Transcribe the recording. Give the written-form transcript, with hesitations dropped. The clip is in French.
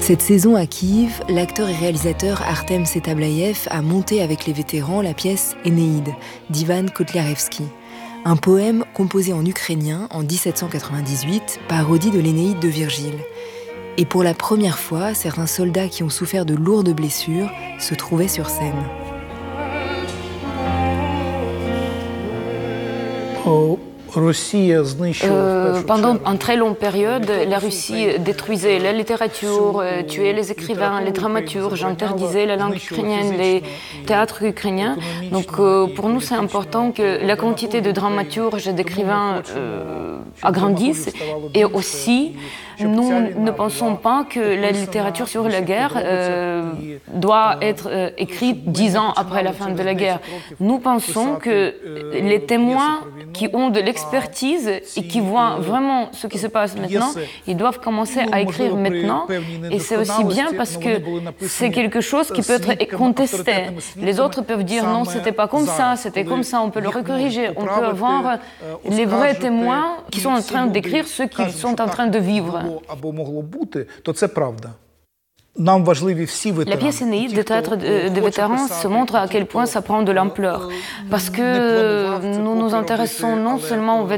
Cette saison à Kiev, l'acteur et réalisateur Artem Setablayev a monté avec les vétérans la pièce Énéide d'Ivan Kotlyarevski, un poème composé en ukrainien en 1798, parodie de l'Énéide de Virgile. Et pour la première fois, certains soldats qui ont souffert de lourdes blessures se trouvaient sur scène. Pendant une très longue période, la Russie détruisait la littérature, tuait les écrivains, les dramaturges, interdisait la langue ukrainienne, les théâtres ukrainiens. Donc pour nous, c'est important que la quantité de dramaturges et d'écrivains agrandisse. Et aussi, nous ne pensons pas que la littérature sur la guerre doit être écrite 10 ans après la fin de la guerre. Nous pensons que les témoins qui ont de l'expertise et qui voient vraiment ce qui se passe maintenant, ils doivent commencer à écrire maintenant. Et c'est aussi bien parce que c'est quelque chose qui peut être contesté. Les autres peuvent dire non, c'était pas comme ça, c'était comme ça, on peut le recorriger. On peut avoir les vrais témoins qui sont en train d'écrire ce qu'ils sont en train de vivre. La pièce Énéide de théâtre de vétérans se montre à quel point ça prend de l'ampleur. Parce que nous nous intéressons non seulement aux